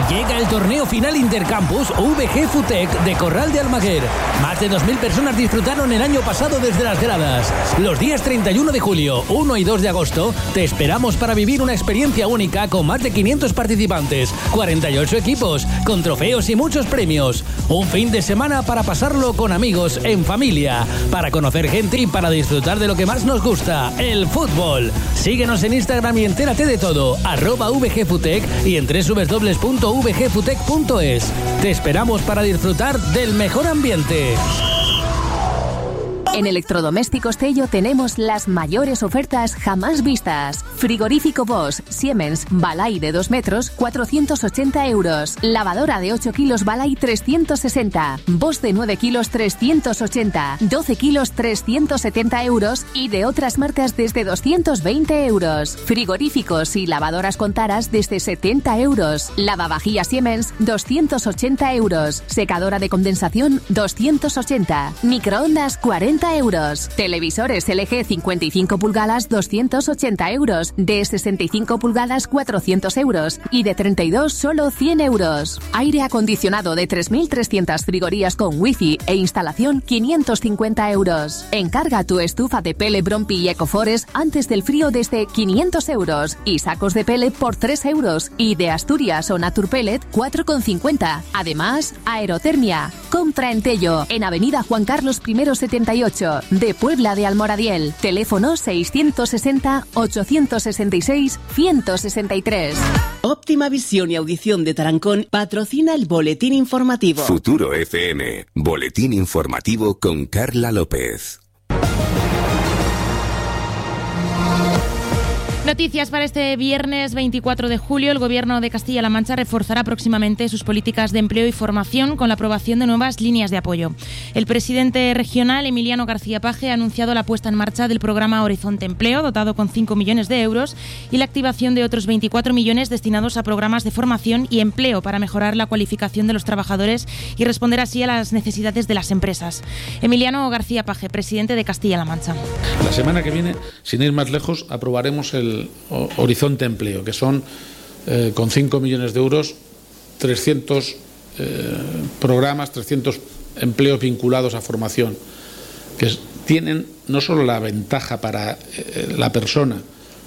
Llega el torneo final Intercampus VG Futec de Corral de Almaguer. Más de 2.000 personas disfrutaron el año pasado desde las gradas. Los días 31 de julio, 1 y 2 de agosto, te esperamos para vivir una experiencia única con más de 500 participantes, 48 equipos, con trofeos y muchos premios. Un fin de semana para pasarlo con amigos, en familia, para conocer gente y para disfrutar de lo que más nos gusta, el fútbol. Síguenos en Instagram y entérate de todo, @VGFutec y en www.vgfutec.es. Te esperamos para disfrutar del mejor ambiente. En Electrodomésticos Tello tenemos las mayores ofertas jamás vistas. Frigorífico Bosch Siemens Balay de 2 metros, 480 euros. Lavadora de 8 kilos Balay, 360. Bosch de 9 kilos, 380. 12 kilos, 370 euros. Y de otras marcas desde 220 euros. Frigoríficos y lavadoras con taras desde 70 euros. Lavavajillas Siemens, 280 euros. Secadora de condensación, 280. Microondas, 40 euros. Televisores LG 55 pulgadas, 280 euros. De 65 pulgadas, 400 euros. Y de 32, solo 100 euros. Aire acondicionado de 3.300 frigorías con wifi e instalación, 550 euros. Encarga tu estufa de pele Brompi y Ecoforest antes del frío desde 500 euros. Y sacos de pele por 3 euros. Y de Asturias o Naturpellet, 4,50. Además, aerotermia. Compra en Tello, en Avenida Juan Carlos I 78, de Puebla de Almoradiel. Teléfono 660-866-163. Óptima Visión y Audición de Tarancón patrocina el Boletín Informativo. Futuro FM, Boletín Informativo con Carla López. Noticias para este viernes 24 de julio. El Gobierno de Castilla-La Mancha reforzará próximamente sus políticas de empleo y formación con la aprobación de nuevas líneas de apoyo. El presidente regional, Emiliano García Paje, ha anunciado la puesta en marcha del programa Horizonte Empleo, dotado con 5 millones de euros, y la activación de otros 24 millones destinados a programas de formación y empleo para mejorar la cualificación de los trabajadores y responder así a las necesidades de las empresas. Emiliano García Paje, presidente de Castilla-La Mancha. La semana que viene, sin ir más lejos, aprobaremos el Horizonte Empleo, que son con 5 millones de euros, 300 programas, 300 empleos vinculados a formación, que tienen no solo la ventaja para la persona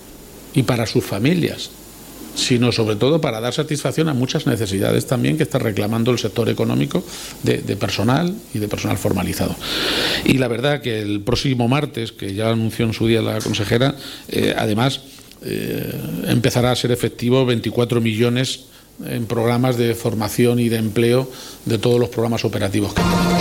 y para sus familias, sino sobre todo para dar satisfacción a muchas necesidades también que está reclamando el sector económico de personal y de personal formalizado. Y la verdad que el próximo martes, que ya anunció en su día la consejera, además empezará a ser efectivo 24 millones en programas de formación y de empleo de todos los programas operativos que tenemos.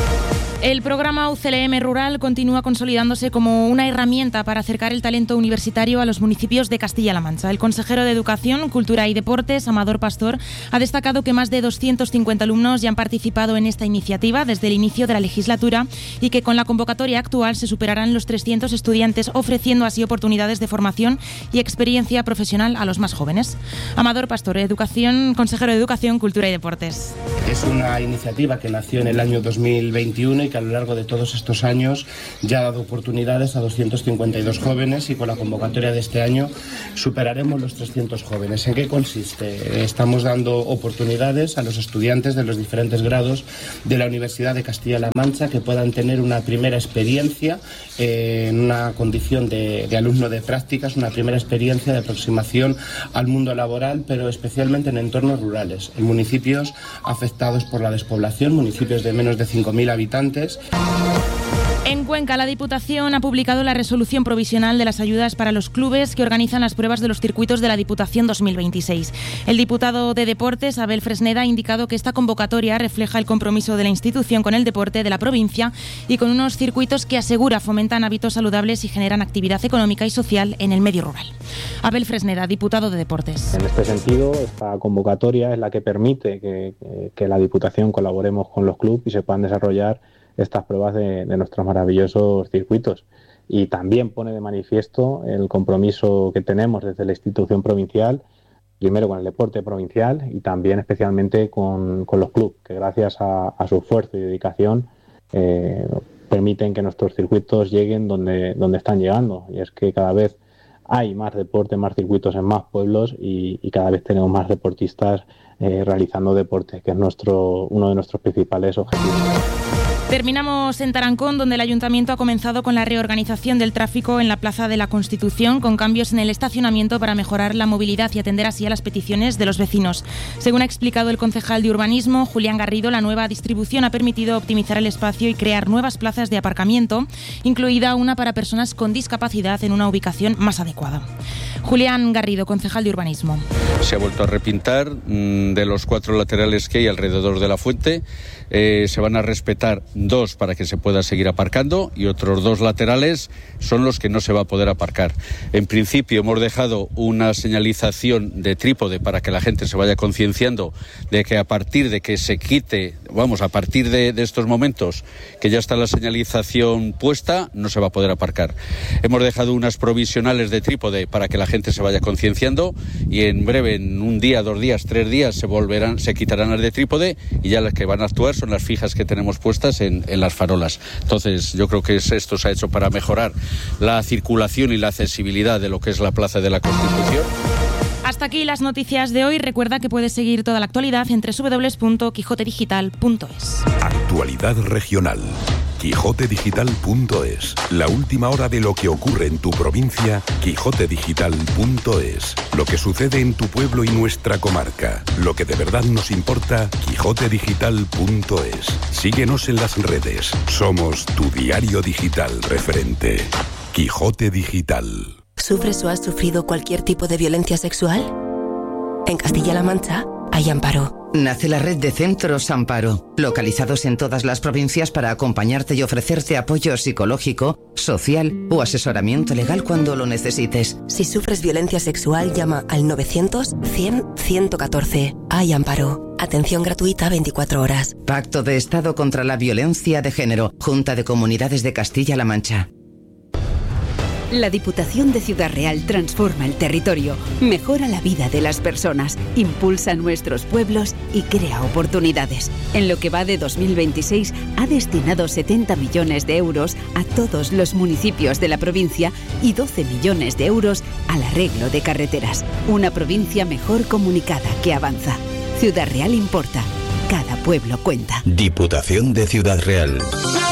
El programa UCLM Rural continúa consolidándose como una herramienta para acercar el talento universitario a los municipios de Castilla-La Mancha. El consejero de Educación, Cultura y Deportes, Amador Pastor, ha destacado que más de 250 alumnos ya han participado en esta iniciativa desde el inicio de la legislatura y que con la convocatoria actual se superarán los 300 estudiantes, ofreciendo así oportunidades de formación y experiencia profesional a los más jóvenes. Amador Pastor, consejero de Educación, Cultura y Deportes. Es una iniciativa que nació en el año 2021 y que a lo largo de todos estos años ya ha dado oportunidades a 252 jóvenes y con la convocatoria de este año superaremos los 300 jóvenes. ¿En qué consiste? Estamos dando oportunidades a los estudiantes de los diferentes grados de la Universidad de Castilla-La Mancha que puedan tener una primera experiencia en una condición de alumno de prácticas, una primera experiencia de aproximación al mundo laboral, pero especialmente en entornos rurales, en municipios afectados por la despoblación, municipios de menos de 5.000 habitantes. En Cuenca, la Diputación ha publicado la resolución provisional de las ayudas para los clubes que organizan las pruebas de los circuitos de la Diputación 2026. El diputado de Deportes, Abel Fresneda, ha indicado que esta convocatoria refleja el compromiso de la institución con el deporte de la provincia y con unos circuitos que asegura fomentan hábitos saludables y generan actividad económica y social en el medio rural. Abel Fresneda, diputado de Deportes. En este sentido, esta convocatoria es la que permite que la Diputación colaboremos con los clubes y se puedan desarrollar estas pruebas de nuestros maravillosos circuitos. Y también pone de manifiesto el compromiso que tenemos desde la institución provincial, primero con el deporte provincial y también especialmente con los clubes, que gracias a su esfuerzo y dedicación permiten que nuestros circuitos lleguen donde están llegando. Y es que cada vez hay más deporte, más circuitos en más pueblos y cada vez tenemos más deportistas realizando deporte, que es uno de nuestros principales objetivos. Terminamos en Tarancón, donde el Ayuntamiento ha comenzado con la reorganización del tráfico en la Plaza de la Constitución, con cambios en el estacionamiento para mejorar la movilidad y atender así a las peticiones de los vecinos. Según ha explicado el concejal de Urbanismo, Julián Garrido, la nueva distribución ha permitido optimizar el espacio y crear nuevas plazas de aparcamiento, incluida una para personas con discapacidad en una ubicación más adecuada. Julián Garrido, concejal de Urbanismo. Se ha vuelto a repintar de los 4 laterales que hay alrededor de la fuente. Se van a respetar 2 para que se pueda seguir aparcando y otros 2 laterales son los que no se va a poder aparcar. En principio hemos dejado una señalización de trípode para que la gente se vaya concienciando de que a partir de que se quite, a partir de estos momentos que ya está la señalización puesta, no se va a poder aparcar. Hemos dejado unas provisionales de trípode para que la gente se vaya concienciando y en breve, en 1 día, 2 días, 3 días se quitarán las de trípode y ya las que van a actuar son las fijas que tenemos puestas en las farolas. Entonces yo creo que esto se ha hecho para mejorar la circulación y la accesibilidad de lo que es la Plaza de la Constitución. Hasta aquí las noticias de hoy. Recuerda que puedes seguir toda la actualidad en www.quijotedigital.es. Actualidad regional. quijotedigital.es. La última hora de lo que ocurre en tu provincia, quijotedigital.es. Lo que sucede en tu pueblo y nuestra comarca. Lo que de verdad nos importa, quijotedigital.es. Síguenos en las redes. Somos tu diario digital referente. Quijote Digital. ¿Sufres o has sufrido cualquier tipo de violencia sexual? En Castilla-La Mancha hay Amparo. Nace la red de Centros Amparo, localizados en todas las provincias para acompañarte y ofrecerte apoyo psicológico, social o asesoramiento legal cuando lo necesites. Si sufres violencia sexual, llama al 900-100-114. Hay Amparo. Atención gratuita 24 horas. Pacto de Estado contra la Violencia de Género. Junta de Comunidades de Castilla-La Mancha. La Diputación de Ciudad Real transforma el territorio, mejora la vida de las personas, impulsa nuestros pueblos y crea oportunidades. En lo que va de 2026 ha destinado 70 millones de euros a todos los municipios de la provincia y 12 millones de euros al arreglo de carreteras. Una provincia mejor comunicada que avanza. Ciudad Real importa. Cada pueblo cuenta. Diputación de Ciudad Real.